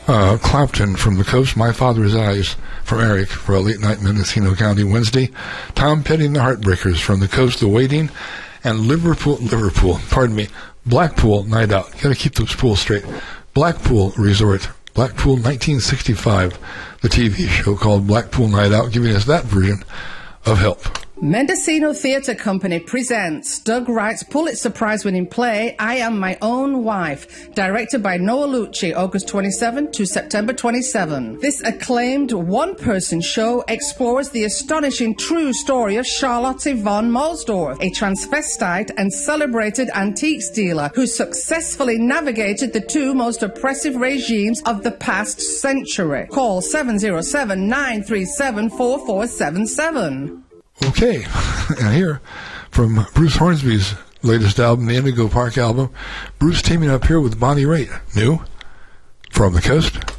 Clapton from the coast, My Father's Eyes from Eric for a late night Mendocino County Wednesday. Tom Petty and the Heartbreakers from the coast, The Waiting. And Blackpool Night Out. You gotta keep those pools straight. Blackpool Resort, Blackpool 1965, the TV show called Blackpool Night Out, giving us that version of Help. Mendocino Theatre Company presents Doug Wright's Pulitzer Prize-winning play, I Am My Own Wife, directed by Noah Lucci, August 27 to September 27. This acclaimed one-person show explores the astonishing true story of Charlotte Yvonne Molsdorf, a transvestite and celebrated antiques dealer who successfully navigated the two most oppressive regimes of the past century. Call 707-937-4477. Okay, and here from Bruce Hornsby's latest album, the Indigo Park album, Bruce teaming up here with Bonnie Raitt, new from the coast.